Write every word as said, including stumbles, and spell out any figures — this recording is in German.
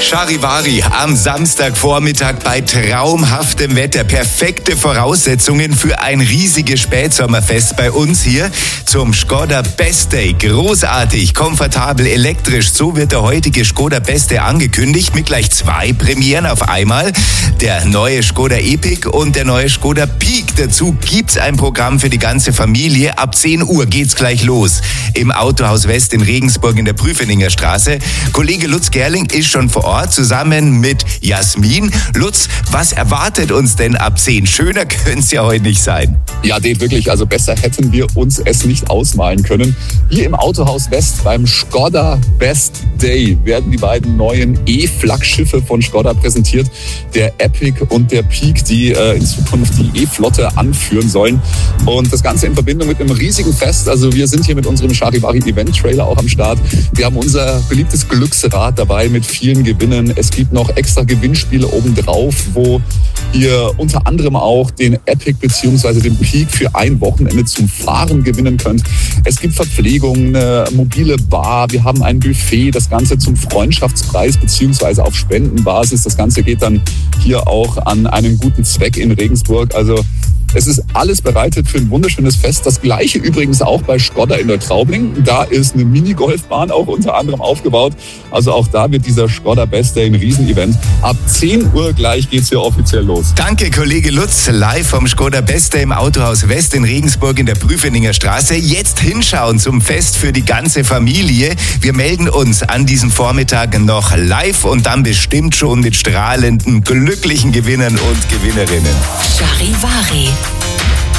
Charivari am Samstagvormittag bei traumhaftem Wetter. Perfekte Voraussetzungen für ein riesiges Spätsommerfest bei uns hier zum Skoda Best Day. Großartig, komfortabel, elektrisch. So wird der heutige Skoda Best Day angekündigt mit gleich zwei Premieren auf einmal. Der neue Skoda Epic und der neue Skoda Peak. Dazu gibt's ein Programm für die ganze Familie. Ab zehn Uhr geht's gleich los im Autohaus West in Regensburg in der Prüfeninger Straße. Kollege Lutz Gerling ist schon vor Ort zusammen mit Jasmin. Lutz, was erwartet uns denn ab zehn? Schöner könnte es ja heute nicht sein. Ja, Dave, wirklich, also besser hätten wir uns es nicht ausmalen können. Hier im Autohaus West beim Skoda Best Day werden die beiden neuen E-Flaggschiffe von Skoda präsentiert. Der Epic und der Peak, die äh, in Zukunft die E-Flotte anführen sollen. Und das Ganze in Verbindung mit einem riesigen Fest. Also wir sind hier mit unserem Charivari Event Trailer auch am Start. Wir haben unser beliebtes Glücksrad dabei mit vielen Gewinnen. Es gibt noch extra Gewinnspiele obendrauf, wo ihr unter anderem auch den Epic bzw. den Peak für ein Wochenende zum Fahren gewinnen könnt. Es gibt Verpflegung, eine mobile Bar, wir haben ein Buffet, das Ganze zum Freundschaftspreis bzw. auf Spendenbasis. Das Ganze geht dann hier auch an einen guten Zweck in Regensburg. Also es ist alles bereitet für ein wunderschönes Fest. Das gleiche übrigens auch bei Skoda in Neutraubling. Da ist eine Minigolfbahn auch unter anderem aufgebaut. Also auch da wird dieser Skoda Best Day ein Riesenevent. Ab zehn Uhr gleich geht's hier offiziell los. Danke, Kollege Lutz. Live vom Skoda Best Day im Autohaus West in Regensburg in der Prüfeninger Straße. Jetzt hinschauen zum Fest für die ganze Familie. Wir melden uns an diesem Vormittag noch live und dann bestimmt schon mit strahlenden, glücklichen Gewinnern und Gewinnerinnen. Charivari.